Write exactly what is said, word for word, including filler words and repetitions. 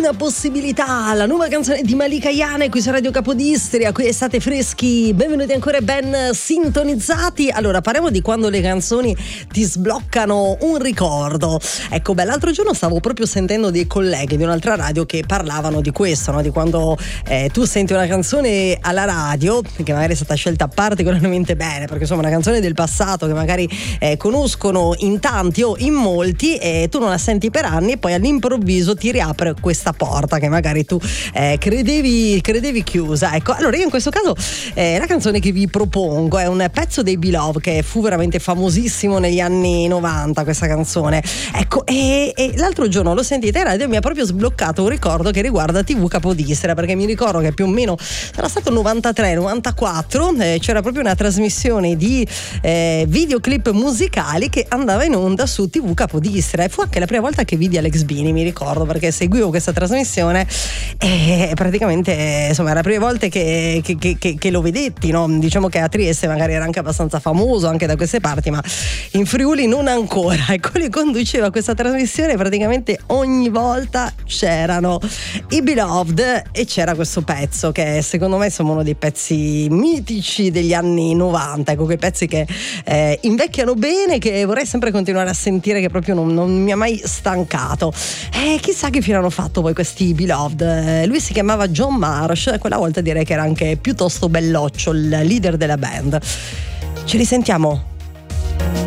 una possibilità, la nuova canzone di Malika Ayane qui su Radio Capodistria. Qui estate freschi, benvenuti ancora e ben sintonizzati. Allora, parliamo di quando le canzoni ti sbloccano un ricordo. Ecco, beh, l'altro giorno stavo proprio sentendo dei colleghi di un'altra radio che parlavano di questo, no? Di quando eh, tu senti una canzone alla radio che magari è stata scelta particolarmente bene, perché insomma è una canzone del passato che magari eh, conoscono in tanti o in molti, e tu non la senti per anni e poi all'improvviso ti riapre questa porta che magari tu eh, credevi, credevi chiusa. Ecco, allora io in questo caso eh, la canzone che vi propongo è un pezzo dei Beloved che fu veramente famosissimo negli anni novanta, questa canzone. Ecco, e, e l'altro giorno l'ho sentita in radio e mi ha proprio sbloccato un ricordo che riguarda tivù Capodistria, perché mi ricordo che più o meno sarà stato novantatré novantaquattro, eh, c'era proprio una trasmissione di eh, videoclip musicali che andava in onda su tivù Capodistria, e fu anche la prima volta che vidi Alex Bini, mi ricordo, perché seguivo questa trasmissione e praticamente insomma era la prima volta che, che, che, che lo vedetti, no? Diciamo che a Trieste magari era anche abbastanza famoso anche da queste parti, ma in Friuli non ancora. Ecco, lui conduceva questa trasmissione, praticamente ogni volta c'erano i Beloved e c'era questo pezzo che secondo me sono uno dei pezzi mitici degli anni novanta, ecco, quei pezzi che eh, invecchiano bene, che vorrei sempre continuare a sentire, che proprio non, non mi ha mai stancato. E chissà che fine hanno fatto poi questi Beloved. Lui si chiamava John Marsh, quella volta direi che era anche piuttosto belloccio, il leader della band. Ce li sentiamo?